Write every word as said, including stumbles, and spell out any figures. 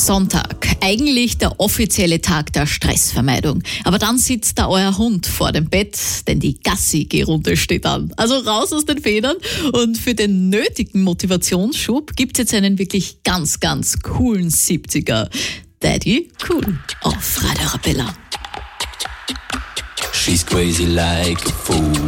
Sonntag, eigentlich der offizielle Tag der Stressvermeidung. Aber dann sitzt da euer Hund vor dem Bett, denn die Gassi-Geh-Runde steht an. Also raus aus den Federn, und für den nötigen Motivationsschub gibt's jetzt einen wirklich ganz, ganz coolen siebziger. Daddy Cool auf Radio Arabella. She's crazy like a fool.